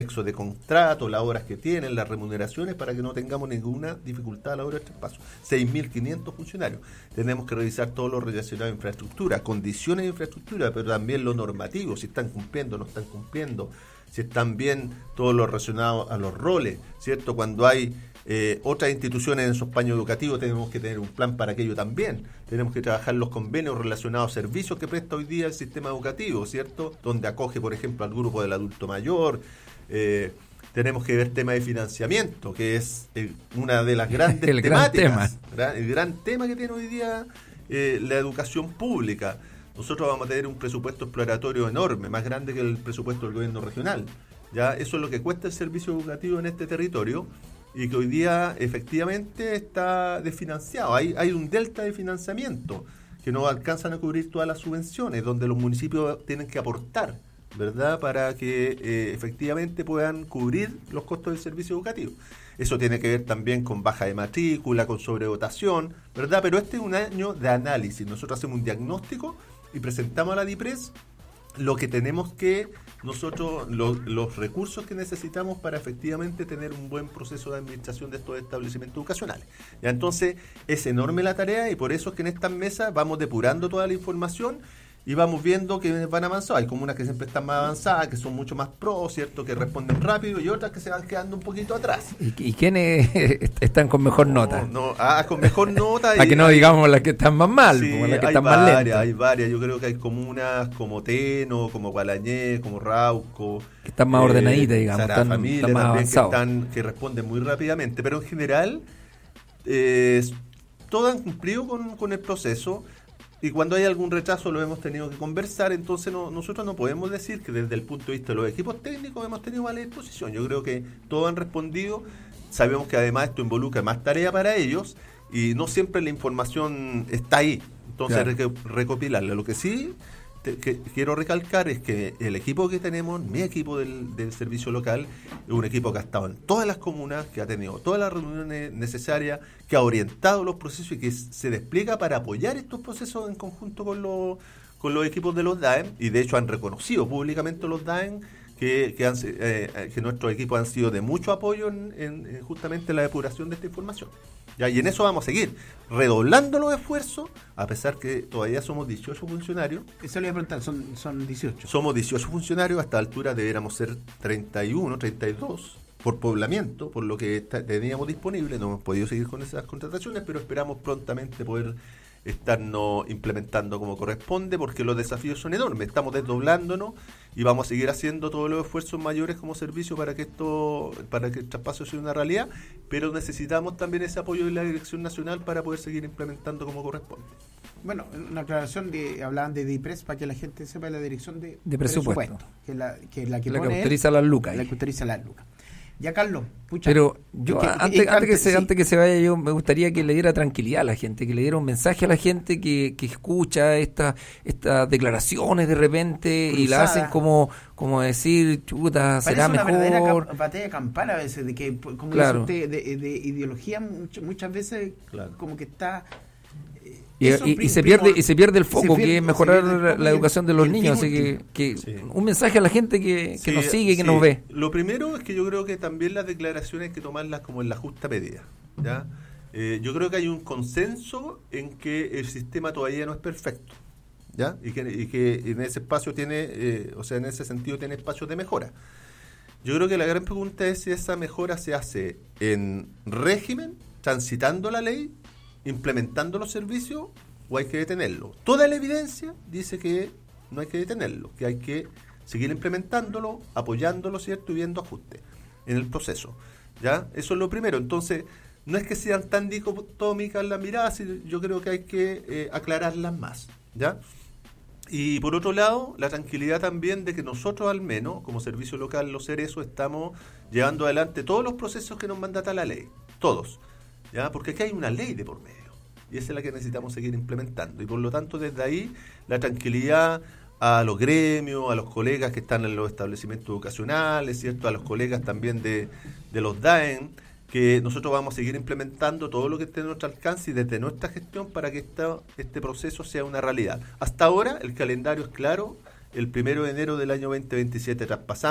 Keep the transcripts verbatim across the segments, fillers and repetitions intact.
anexos de contrato, las horas que tienen, las remuneraciones, para que no tengamos ninguna dificultad a la hora de traspaso. seis mil quinientos funcionarios. Tenemos que revisar todo lo relacionado a infraestructura, condiciones de infraestructura, pero también lo normativo, si están cumpliendo, no están cumpliendo, si están bien todo lo relacionado a los roles, ¿cierto? Cuando hay eh, otras instituciones en esos paños educativos, tenemos que tener un plan para aquello también. Tenemos que trabajar los convenios relacionados a servicios que presta hoy día el sistema educativo, ¿cierto? Donde acoge, por ejemplo, al grupo del adulto mayor. Eh, tenemos que ver tema de financiamiento, que es eh, una de las grandes el temáticas. Gran tema. El gran tema que tiene hoy día eh, la educación pública. Nosotros vamos a tener un presupuesto exploratorio enorme, más grande que el presupuesto del gobierno regional. Ya, eso es lo que cuesta el servicio educativo en este territorio, y que hoy día efectivamente está desfinanciado. Hay, hay un delta de financiamiento que no alcanzan a cubrir todas las subvenciones, donde los municipios tienen que aportar, ¿verdad?, para que eh, efectivamente puedan cubrir los costos del servicio educativo. Eso tiene que ver también con baja de matrícula, con sobredotación, ¿verdad? Pero este es un año de análisis. Nosotros hacemos un diagnóstico y presentamos a la DIPRES lo que tenemos que, nosotros, lo, los recursos que necesitamos para efectivamente tener un buen proceso de administración de estos establecimientos educacionales. Ya, entonces, es enorme la tarea, y por eso es que en estas mesas vamos depurando toda la información y vamos viendo que van avanzando. Hay comunas que siempre están más avanzadas, que son mucho más pro, ¿cierto?, que responden rápido, y otras que se van quedando un poquito atrás. ¿Y, y quiénes están con mejor no, nota? No, ah, con mejor nota. Para que no digamos las que están más mal, sí, como las que hay están varias, más lentas. Hay varias, yo creo que hay comunas como Teno, como Gualañé, como Rauco. Que están más eh, ordenaditas, digamos. Sagrada están, Familia están más también, avanzados. Que, están, que responden muy rápidamente, pero en general eh, todas han cumplido con, con el proceso. Y cuando hay algún retraso lo hemos tenido que conversar. Entonces no, nosotros no podemos decir que desde el punto de vista de los equipos técnicos hemos tenido mala disposición. Yo creo que todos han respondido. Sabemos que además esto involucra más tarea para ellos, y no siempre la información está ahí. Entonces claro, hay que recopilarla. Lo que sí te, que quiero recalcar es que el equipo que tenemos, mi equipo del, del servicio local, es un equipo que ha estado en todas las comunas, que ha tenido todas las reuniones necesarias, que ha orientado los procesos y que se despliega para apoyar estos procesos en conjunto con los, con los equipos de los D A E M, y de hecho han reconocido públicamente los D A E M que, que, han, eh, que nuestros equipos han sido de mucho apoyo en, en, en justamente la depuración de esta información. Ya, y en eso vamos a seguir, redoblando los esfuerzos, a pesar que todavía somos dieciocho funcionarios. Eso le iba a preguntar, son, son dieciocho. Somos dieciocho funcionarios, a esta altura deberíamos ser treinta y uno, treinta y dos por poblamiento, por lo que está, teníamos disponible. No hemos podido seguir con esas contrataciones, pero esperamos prontamente poder estarnos implementando como corresponde, porque los desafíos son enormes. Estamos desdoblándonos y vamos a seguir haciendo todos los esfuerzos mayores como servicio para que esto, para que el traspaso sea una realidad, pero necesitamos también ese apoyo de la Dirección Nacional para poder seguir implementando como corresponde. Bueno, una aclaración, de hablaban de DIPRES para que la gente sepa, la Dirección de, de presupuesto, presupuesto, que es la que, la que, la pone que autoriza él, las lucas. La que autoriza las lucas. Ya, Carlos, pucha. Pero yo, que, antes, que, antes, que se, sí. antes que se vaya, yo me gustaría que le diera tranquilidad a la gente, que le diera un mensaje a la gente que, que escucha estas estas declaraciones de repente Cruzada. Y la hacen como como decir, chuta, Parece será una mejor. verdadera batalla campal a veces, de que, como claro. dice usted, de, de ideología muchas, muchas veces claro. como que está... Y, y, y se pierde y se pierde el foco, pierde, que es mejorar la, la educación de los niños, así que, que sí. un mensaje a la gente que, que sí, nos sigue, que sí. nos ve. Lo primero es que yo creo que también las declaraciones hay que tomarlas como en la justa medida, ¿ya? Eh, yo creo que hay un consenso en que el sistema todavía no es perfecto, ¿ya? Y que, y que en ese espacio tiene, eh, o sea, en ese sentido tiene espacios de mejora. Yo creo que la gran pregunta es si esa mejora se hace en régimen, transitando la ley, implementando los servicios, o hay que detenerlo. Toda la evidencia dice que no hay que detenerlo, que hay que seguir implementándolo, apoyándolo, ¿cierto?, y viendo ajustes en el proceso, ¿ya? Eso es lo primero. Entonces, no es que sean tan dicotómicas las miradas, yo creo que hay que eh, aclararlas más, ¿ya? Y por otro lado, la tranquilidad también de que nosotros, al menos, como servicio local, los Cerezo, estamos llevando adelante todos los procesos que nos mandata la ley, todos, ¿ya? Porque aquí hay una ley de por medio, y esa es la que necesitamos seguir implementando, y por lo tanto desde ahí la tranquilidad a los gremios, a los colegas que están en los establecimientos educacionales, ¿cierto?, a los colegas también de, de los D A E M, que nosotros vamos a seguir implementando todo lo que esté a nuestro alcance y desde nuestra gestión para que esta, este proceso sea una realidad. Hasta ahora el calendario es claro, el primero de enero del año veinte veintisiete traspasamos,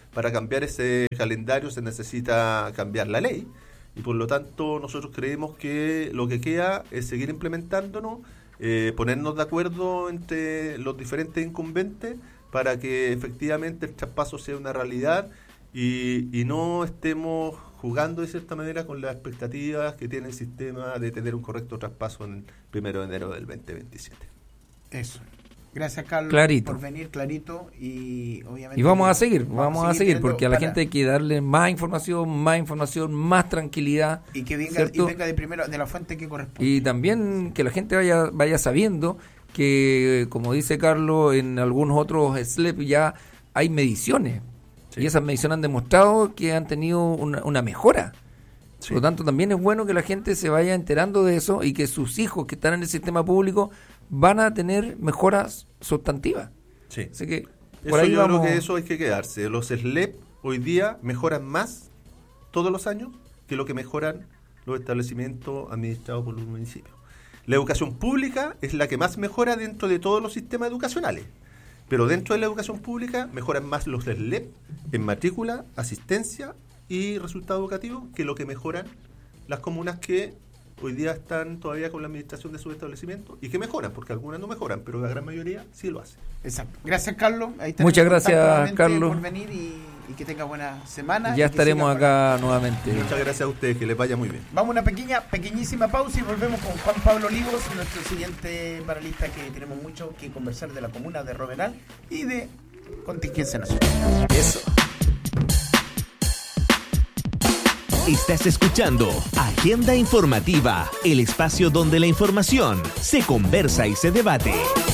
para cambiar ese calendario se necesita cambiar la ley. Y por lo tanto nosotros creemos que lo que queda es seguir implementándonos, eh, ponernos de acuerdo entre los diferentes incumbentes para que efectivamente el traspaso sea una realidad y, y no estemos jugando de cierta manera con las expectativas que tiene el sistema de tener un correcto traspaso en el primero de enero del veinte veintisiete. Eso. Gracias, Carlos, clarito. por venir, clarito, y obviamente... Y vamos a seguir, vamos, vamos a seguir, porque a la para... gente hay que darle más información, más información, más tranquilidad. Y que venga, y venga de primero, de la fuente que corresponde. Y también que la gente vaya vaya sabiendo que, como dice Carlos, en algunos otros S L E P ya hay mediciones, sí. Y esas mediciones han demostrado que han tenido una, una mejora. Sí. Por lo tanto, también es bueno que la gente se vaya enterando de eso y que sus hijos que están en el sistema público van a tener mejoras sustantivas. Sí. Así que por eso ahí yo vamos... creo que eso hay que quedarse. Los S L E P hoy día mejoran más todos los años que lo que mejoran los establecimientos administrados por los municipios. La educación pública es la que más mejora dentro de todos los sistemas educacionales. Pero dentro de la educación pública mejoran más los S L E P en matrícula, asistencia y resultado educativo que lo que mejoran las comunas que hoy día están todavía con la administración de sus establecimientos y que mejoran, porque algunas no mejoran, pero la gran mayoría sí lo hace. Exacto. Gracias, Carlos. Ahí Muchas gracias, Carlos. Por venir y, y que tenga buena semana. Ya estaremos acá por... nuevamente. Muchas gracias a ustedes, que les vaya muy bien. Vamos a una pequeña, pequeñísima pausa y volvemos con Juan Pablo Olivos, nuestro siguiente panelista, que tenemos mucho que conversar de la comuna de Romeral y de contingencia nacional. Eso. Estás escuchando Agenda Informativa, el espacio donde la información se conversa y se debate.